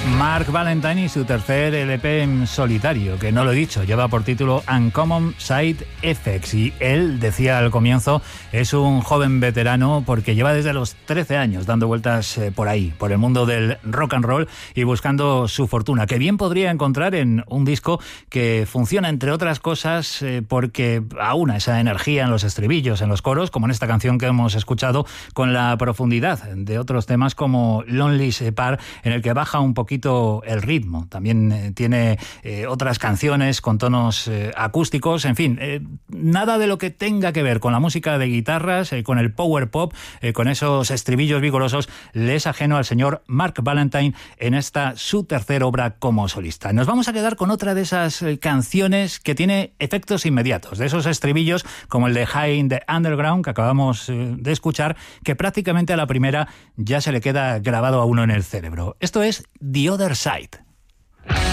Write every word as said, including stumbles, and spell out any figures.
Mark Valentine y su tercer L P en solitario, que no lo he dicho, lleva por título Uncommon Side Effects, y él, decía al comienzo, es un joven veterano porque lleva desde los trece años dando vueltas eh, por ahí, por el mundo del rock and roll y buscando su fortuna, que bien podría encontrar en un disco que funciona, entre otras cosas, eh, porque aúna esa energía en los estribillos, en los coros, como en esta canción que hemos escuchado, con la profundidad de otros temas como Lonely Separ, en el que baja un poquito el ritmo. También eh, tiene eh, otras canciones con tonos eh, acústicos, en fin, eh, nada de lo que tenga que ver con la música de guitarras, eh, con el power pop, eh, con esos estribillos vigorosos, le es ajeno al señor Mark Valentine en esta su tercera obra como solista. Nos vamos a quedar con otra de esas eh, canciones que tiene efectos inmediatos, de esos estribillos como el de High in the Underground que acabamos eh, de escuchar, que prácticamente a la primera ya se le queda grabado a uno en el cerebro. Esto es The Other Side.